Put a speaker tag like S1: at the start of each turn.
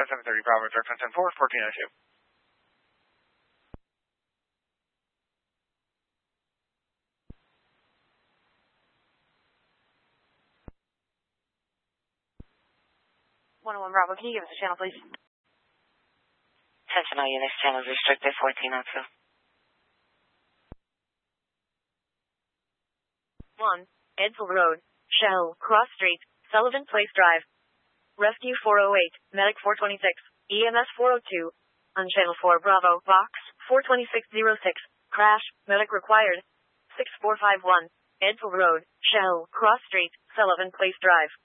S1: 730 Bravo, direct on 10-4, 1402.
S2: Bravo, can you give us a channel, please?
S3: Attention all units, channels restricted, 1402.
S2: 1. Edsel Road, Shell, Cross Street, Sullivan Place Drive. Rescue 408, Medic 426, EMS 402. On Channel 4 Bravo, Box 42606. Crash, Medic required. 6451, Edsel Road, Shell, Cross Street, Sullivan Place Drive.